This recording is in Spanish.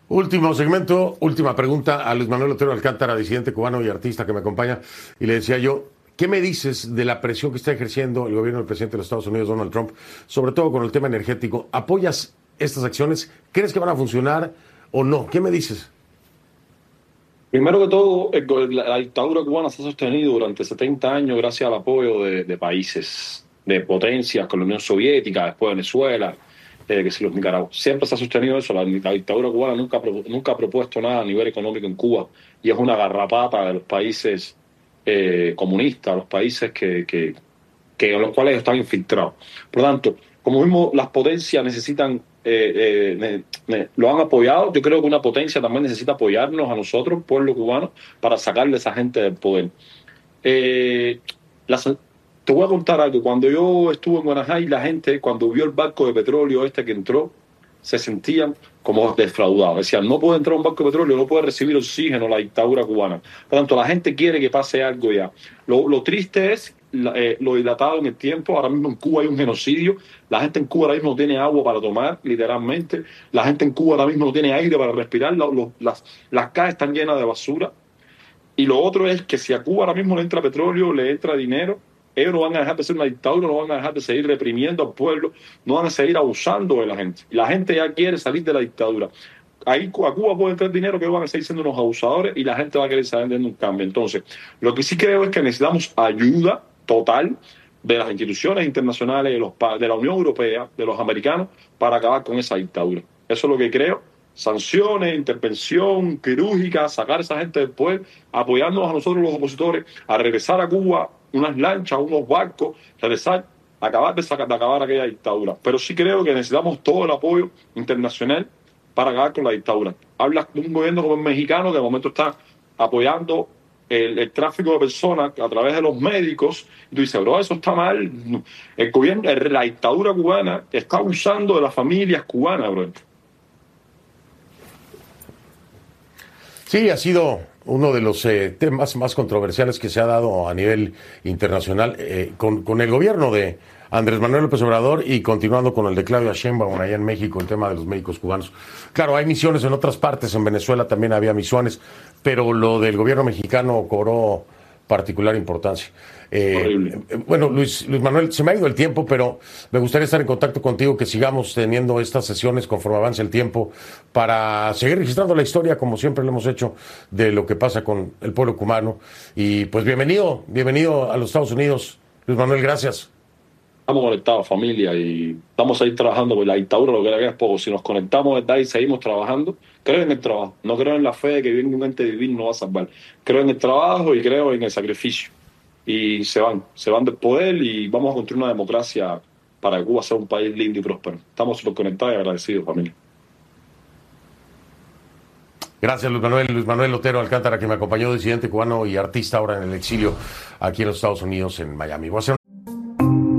Último segmento, última pregunta a Luis Manuel Otero Alcántara, disidente cubano y artista que me acompaña. Y le decía yo, ¿qué me dices de la presión que está ejerciendo el gobierno del presidente de los Estados Unidos, Donald Trump, sobre todo con el tema energético? ¿Apoyas estas acciones? ¿Crees que van a funcionar o no? ¿Qué me dices? Primero que todo, la dictadura cubana se ha sostenido durante 70 años gracias al apoyo de países, de potencias, con la Unión Soviética, después Venezuela, que si los Nicaragua. Siempre se ha sostenido eso. La dictadura cubana nunca ha propuesto nada a nivel económico en Cuba y es una garrapata de los países comunistas, los países que en los cuales están infiltrados. Por lo tanto, como mismo las potencias necesitan, lo han apoyado, yo creo que una potencia también necesita apoyarnos a nosotros, pueblo cubano, para sacarle a esa gente del poder. Eh, las, Te voy a contar algo. Cuando yo estuve en Guanajuato, la gente, cuando vio el barco de petróleo que entró, se sentían como defraudados. Decían, no puede entrar un barco de petróleo, no puede recibir oxígeno la dictadura cubana. Por lo tanto, la gente quiere que pase algo ya. Lo triste es lo dilatado en el tiempo. Ahora mismo en Cuba hay un genocidio. La gente en Cuba ahora mismo no tiene agua para tomar, literalmente. La gente en Cuba ahora mismo no tiene aire para respirar. Las calles están llenas de basura. Y lo otro es que si a Cuba ahora mismo le entra petróleo, le entra dinero, ellos no van a dejar de ser una dictadura, no van a dejar de seguir reprimiendo al pueblo, no van a seguir abusando de la gente. Y la gente ya quiere salir de la dictadura. Ahí a Cuba puede entrar dinero, que van a seguir siendo unos abusadores y la gente va a querer salir de un cambio. Entonces, lo que sí creo es que necesitamos ayuda total de las instituciones internacionales, de la Unión Europea, de los americanos, para acabar con esa dictadura. Eso es lo que creo. Sanciones, intervención quirúrgica, sacar a esa gente del poder, apoyarnos a nosotros los opositores, a regresar a Cuba, unas lanchas, unos barcos, regresar, de acabar aquella dictadura. Pero sí creo que necesitamos todo el apoyo internacional para acabar con la dictadura. Hablas de un gobierno como el mexicano que de momento está apoyando el tráfico de personas a través de los médicos, y tú dices, bro, eso está mal. El gobierno, la dictadura cubana está abusando de las familias cubanas, bro. Sí, ha sido uno de los temas más controversiales que se ha dado a nivel internacional con el gobierno de Andrés Manuel López Obrador y continuando con el de Claudia Sheinbaum allá en México, el tema de los médicos cubanos. Claro, hay misiones en otras partes, en Venezuela también había misiones, pero lo del gobierno mexicano cobró particular importancia. Bueno, Luis Manuel, se me ha ido el tiempo, pero me gustaría estar en contacto contigo, que sigamos teniendo estas sesiones conforme avance el tiempo para seguir registrando la historia, como siempre lo hemos hecho, de lo que pasa con el pueblo cubano. Y pues bienvenido a los Estados Unidos, Luis Manuel, gracias. Estamos conectados, familia, y vamos a ir trabajando, porque la dictadura lo que queda es poco. Si nos conectamos, ¿verdad? Y seguimos trabajando, creo en el trabajo. No creo en la fe de que viene un ente divino nos va a salvar. Creo en el trabajo y creo en el sacrificio. Y se van del poder y vamos a construir una democracia para que Cuba sea un país lindo y próspero. Estamos súper conectados y agradecidos, familia. Gracias, Luis Manuel Otero Alcántara, que me acompañó, disidente cubano y artista ahora en el exilio aquí en los Estados Unidos, en Miami. Voy a hacer